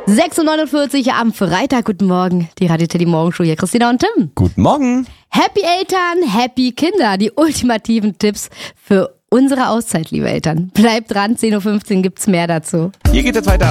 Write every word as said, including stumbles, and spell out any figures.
sechs Uhr neunundvierzig am Freitag. Guten Morgen, die Radio Teddy Morgenshow hier. Christina und Tim. Guten Morgen. Happy Eltern, happy Kinder. Die ultimativen Tipps für unsere Auszeit, liebe Eltern. Bleibt dran, zehn Uhr fünfzehn gibt's mehr dazu. Hier geht es weiter.